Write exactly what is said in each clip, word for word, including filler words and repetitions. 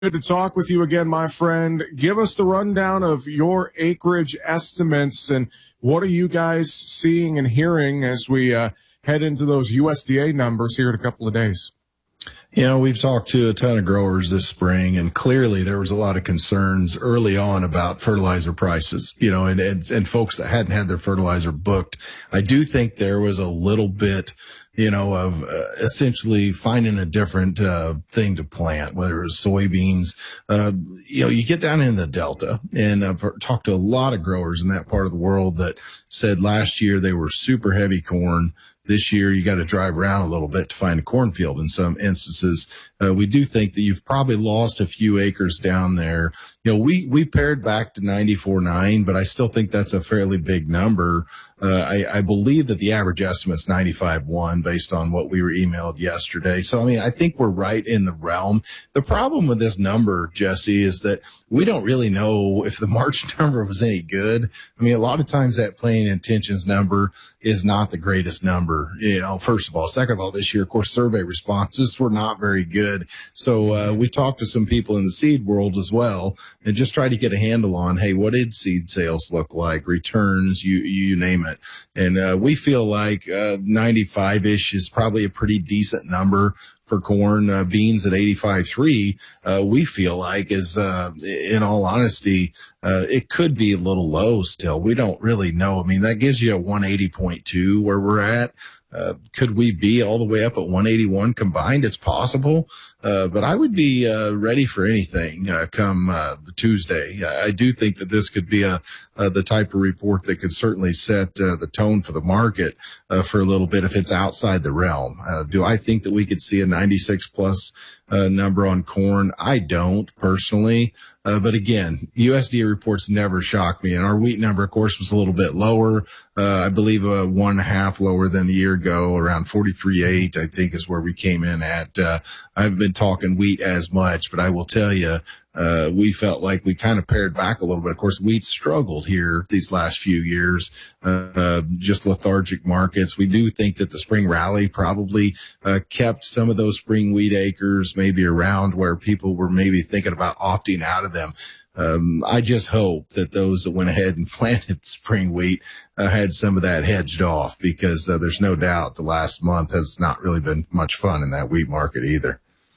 Good to talk with you again, my friend. Give us the rundown of your acreage estimates and what are you guys seeing and hearing as we uh, head into those U S D A numbers here in a couple of days? You know, we've talked to a ton of growers this spring, and clearly there was a lot of concerns early on about fertilizer prices, you know, and, and, and folks that hadn't had their fertilizer booked. I do think there was a little bit, you know, of uh, essentially finding a different uh, thing to plant, whether it's soybeans. Uh, you know, you get down in the Delta, and I've talked to a lot of growers in that part of the world that said last year they were super heavy corn. This year, you got to drive around a little bit to find a cornfield in some instances. Uh, we do think that you've probably lost a few acres down there. You know, we, we paired back to ninety-four point nine, but I still think that's a fairly big number. Uh, I, I believe that the average estimate's ninety-five point one based on what we were emailed yesterday. So, I mean, I think we're right in the realm. The problem with this number, Jesse, is that we don't really know if the March number was any good. I mean, a lot of times that planting intentions number is not the greatest number, you know, first of all. Second of all, this year, of course, survey responses were not very good. So, uh, we talked to some people in the seed world as well and just tried to get a handle on, hey, what did seed sales look like? Returns, you, you name it. And, uh, we feel like, uh, ninety-five-ish is probably a pretty decent number for corn. Uh, beans at eighty-five point three, uh, we feel like is, uh, in all honesty, uh, it could be a little low still. We don't really know. I mean, that gives you a one eighty point two where we're at. Uh, could we be all the way up at one eighty-one combined? It's possible. Uh, but I would be, uh, ready for anything, uh, come, uh, Tuesday. I do think that this could be a, uh, the type of report that could certainly set, uh, the tone for the market, uh, for a little bit if it's outside the realm. Uh, do I think that we could see a ninety-six plus, uh, number on corn? I don't personally. Uh, but again, U S D A reports never shock me. And our wheat number, of course, was a little bit lower. Uh, I believe, uh, one and a half lower than a year ago, around forty-three point eight, I think is where we came in at. Uh, I've been talking wheat as much, but I will tell you, uh, we felt like we kind of pared back a little bit. Of course, wheat struggled here these last few years, uh, just lethargic markets. We do think that the spring rally probably, uh, kept some of those spring wheat acres maybe around where people were maybe thinking about opting out of them. Um, I just hope that those that went ahead and planted spring wheat uh, had some of that hedged off, because uh, there's no doubt the last month has not really been much fun in that wheat market either.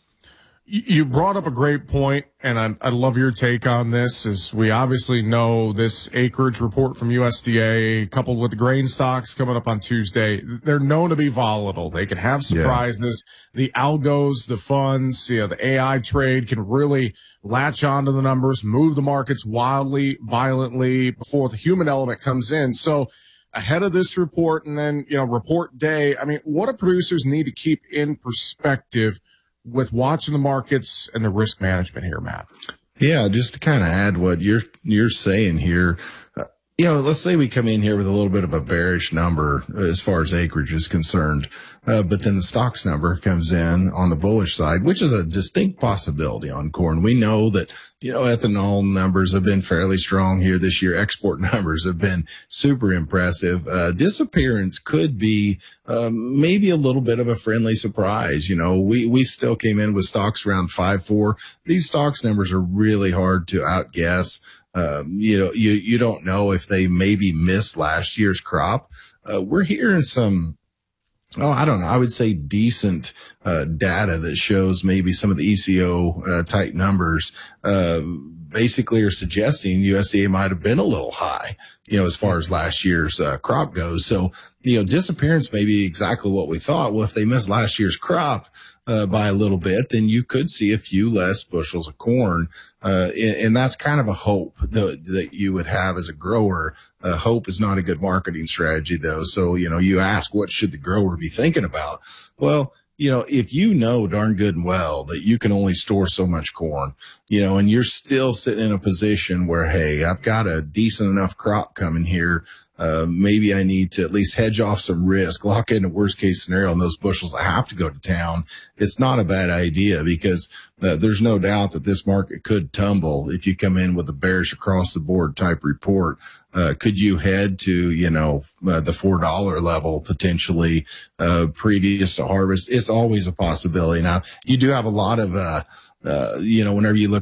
You brought up a great point, and I, I love your take on this. As we obviously know, this acreage report from U S D A, coupled with the grain stocks coming up on Tuesday, they're known to be volatile. They can have surprises. Yeah. The algos, the funds, you know, the A I trade can really latch onto the numbers, move the markets wildly, violently before the human element comes in. So ahead of this report and then, you know, report day, I mean, what do producers need to keep in perspective with watching the markets and the risk management here, Matt? Yeah, just to kind of add what you're you're saying here, uh, you know, let's say we come in here with a little bit of a bearish number as far as acreage is concerned, uh, but then the stocks number comes in on the bullish side, which is a distinct possibility on corn. We know that, you know, ethanol numbers have been fairly strong here this year. Export numbers have been super impressive. Uh, disappearance could be um, maybe a little bit of a friendly surprise. You know, we, we still came in with stocks around five four. These stocks numbers are really hard to outguess. Um, you know, you, you don't know if they maybe missed last year's crop. Uh, we're hearing some, oh, I don't know, I would say decent, uh, data that shows maybe some of the E C O, uh, type numbers, uh, basically are suggesting U S D A might have been a little high, you know, as far as last year's, uh, crop goes. So, you know, disappearance may be exactly what we thought. Well, if they missed last year's crop, uh, by a little bit, then you could see a few less bushels of corn. Uh, and, and that's kind of a hope that, that you would have as a grower. Uh, hope is not a good marketing strategy though. So, you know, you ask, what should the grower be thinking about? Well, you know, if you know darn good and well that you can only store so much corn, you know, and you're still sitting in a position where, hey, I've got a decent enough crop coming here. Uh, maybe I need to at least hedge off some risk, lock in a worst case scenario on those bushels that have to go to town. It's not a bad idea, because uh, there's no doubt that this market could tumble if you come in with a bearish across the board type report. Uh, could you head to, you know, uh, the four dollar level potentially, uh, previous to harvest? It's always a possibility. Now, you do have a lot of, uh, uh, you know, whenever you look